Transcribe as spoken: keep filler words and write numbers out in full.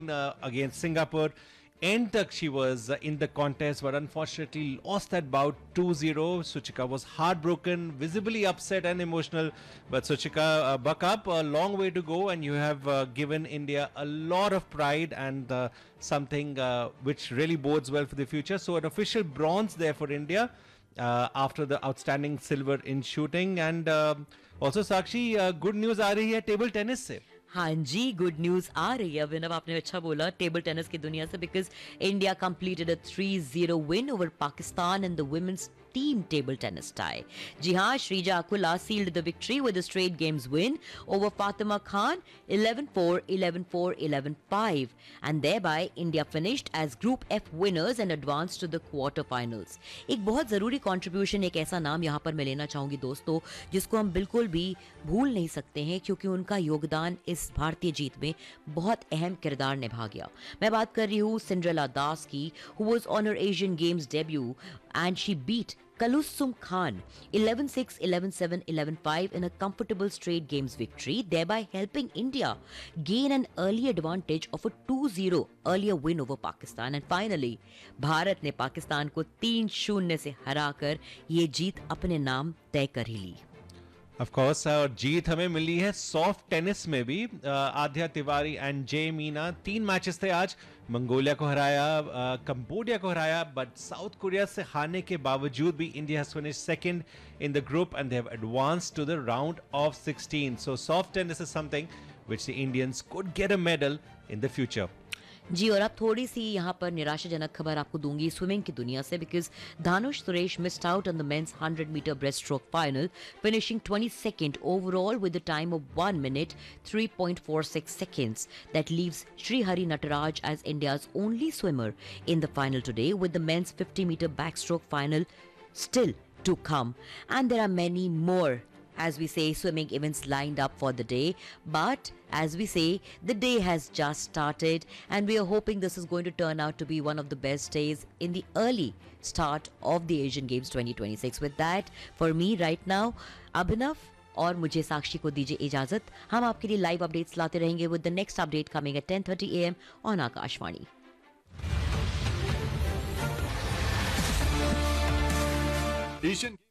uh, against Singapore. End tक she was uh, in the contest, but unfortunately lost that bout two zero. Suchika was heartbroken, visibly upset and emotional. But Suchika, uh, buck up, a long way to go, and you have uh, given India a lot of pride and uh, something uh, which really bodes well for the future. So an official bronze there for India uh, after the outstanding silver in shooting. And uh, also Sakshi, uh, good news आ रही है table tennis से. हाँ जी, good news आ रही है अभिनव, आपने अच्छा बोला table tennis की दुनिया से, because India completed a three zero win over Pakistan in the women's team table tennis tie. जी हाँ, Sreeja Akula sealed the victory with a straight games win over Fatima Khan eleven four, eleven four, eleven five, and thereby India finished as Group F winners and advanced to the quarterfinals. एक बहुत जरूरी contribution, एक ऐसा नाम यहाँ पर मैं लेना चाहूंगी दोस्तों, जिसको हम बिल्कुल भी भूल नहीं सकते हैं, क्योंकि उनका योगदान इस भारतीय जीत में बहुत अहम किरदार निभा गया. मैं बात कर रही हूँ सिंड्रेला दास की, who was on her Asian Games debut and she beat Kalusum Khan eleven six, eleven seven, eleven five in a comfortable straight games victory, thereby helping India gain an early advantage of a two zero earlier win over Pakistan. And finally, Bharat ने पाकिस्तान को तीन शून्य से हराकर ये जीत अपने नाम तय कर ही ली. Of course, और uh, जीत हमें मिली है सॉफ्ट टेनिस में भी. uh, आध्या तिवारी एंड जे मीना, तीन मैचेस थे आज. मंगोलिया को हराया, कंबोडिया uh, को हराया, बट साउथ कोरिया से हारने के बावजूद भी India has finished second in the group and they have advanced to the round of sixteen. So soft tennis is something which the Indians could get a medal in the future. जी, और अब थोड़ी सी यहाँ पर निराशाजनक खबर आपको दूंगी swimming की दुनिया से, because Dhanush Suresh missed out on the mains hundred metre breast stroke final, finishing twenty-second overall with the time of one minute three point four six seconds. That leaves Srihari Nataraj as India's only swimmer in the final today, with the men's fifty meter backstroke final still to come. And there are many more, as we say, swimming events lined up for the day. But as we say, the day has just started, and we are hoping this is going to turn out to be one of the best days in the early start of the Asian Games twenty twenty-six. With that, for me right now, Abhinav और मुझे साक्षी को दीजिए इजाजत. हम आपके लिए live updates लाते रहेंगे with the next update coming at ten thirty a m on Akashvani. Asian